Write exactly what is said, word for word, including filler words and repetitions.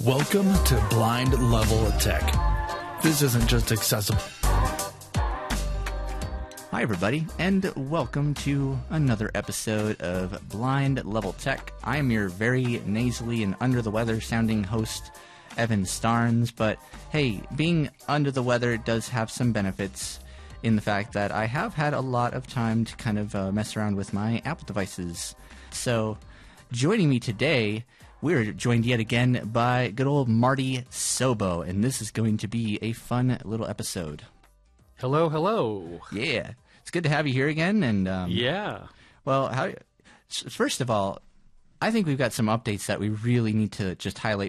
Welcome to Blind Level Tech. This isn't just accessible. Hi, everybody, and welcome to another episode of Blind Level Tech. I am your very nasally and under-the-weather sounding host, Evan Starnes, but hey, being under the weather does have some benefits in the fact that I have had a lot of time to kind of uh, mess around with my Apple devices. So, joining me today, we're joined yet again by good old Marty Sobo, and this is going to be a fun little episode. Hello, hello. Yeah, it's good to have you here again. And um, yeah. Well, how? First of all, I think we've got some updates that we really need to just highlight